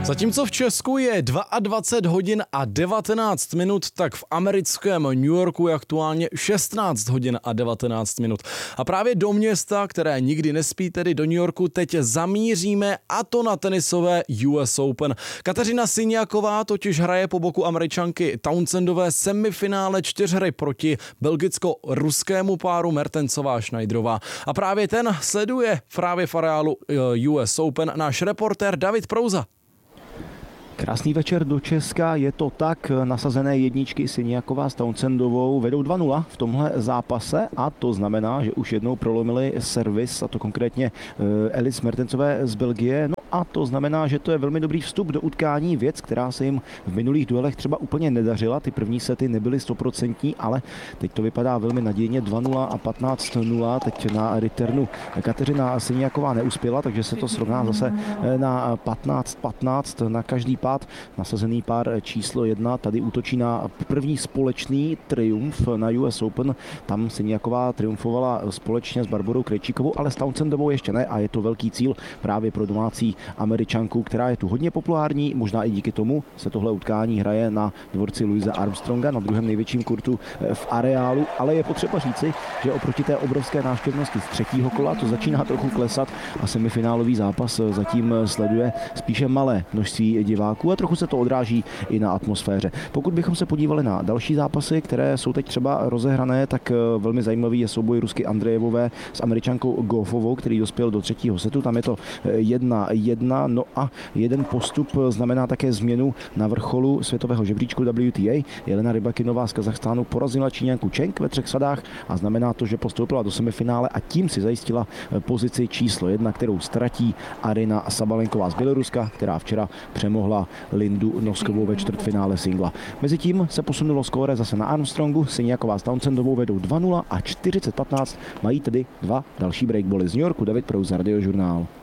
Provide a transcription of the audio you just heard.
Zatímco v Česku je 22 hodin a 19 minut, tak v americkém New Yorku je aktuálně 16 hodin a 19 minut. A právě do města, které nikdy nespí, tedy do New Yorku, teď zamíříme, a to na tenisové US Open. Kateřina Siniaková totiž hraje po boku Američanky Townsendové semifinále čtyřhry proti belgicko-ruskému páru Mertensová-Schneiderová. A právě ten sleduje právě v areálu US Open náš reportér David Prouza. Krásný večer do Česka, je to tak, nasazené jedničky Siniaková s Townsendovou vedou 2-0 v tomhle zápase a to znamená, že už jednou prolomili servis, a to konkrétně Elise Mertensové z Belgie. No a to znamená, že to je velmi dobrý vstup do utkání, věc, která se jim v minulých duelech třeba úplně nedařila. Ty první sety nebyly 100%, ale teď to vypadá velmi nadějně, 2-0 a 15-0. Teď na returnu Kateřina Siniaková neuspěla, takže se to srovná zase na 15-15 na každý pád. Nasazený pár číslo 1 tady útočí na první společný triumf na US Open. Tam Siniaková triumfovala společně s Barborou Krejčíkovou, ale s Townsendovou ještě ne, a je to velký cíl právě pro domácí Američanku, která je tu hodně populární. Možná i díky tomu se tohle utkání hraje na dvorci Louise Armstronga, na druhém největším kurtu v areálu, ale je potřeba říci, že oproti té obrovské návštěvnosti z třetího kola to začíná trochu klesat a semifinálový zápas zatím sleduje spíše malé množství diváků a trochu se to odráží i na atmosféře. Pokud bychom se podívali na další zápasy, které jsou teď třeba rozehrané, tak velmi zajímavý je souboj Rusky Andrejevové s Američankou Goffovou, který dospěl do třetího setu. Tam je to 1-1, no a jeden postup znamená také změnu na vrcholu světového žebříčku WTA. Jelena Rybakinová z Kazachstánu porazila Číňanku Čeng ve 3 sadách a znamená to, že postoupila do semifinále a tím si zajistila pozici číslo 1, kterou ztratí Arina Sabalenková z Běloruska, která včera přemohla Lindu Noskovou ve čtvrtfinále singla. Mezitím se posunulo skóre zase na Armstrongu. Siniaková s Townsendovou vedou 2-0 a 40-15 mají tedy 2 další breakbally z New Yorku. David Prouza, Radiožurnál.